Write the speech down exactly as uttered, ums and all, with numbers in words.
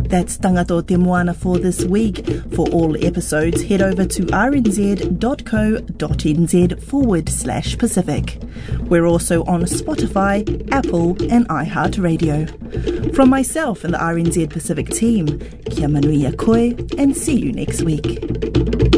That's Tangata o Te Moana for this week. For all episodes, head over to rnz.co.nz forward slash Pacific. We're also on Spotify, Apple and iHeartRadio. From myself and the R N Z Pacific team, kia manuia koe and see you next week.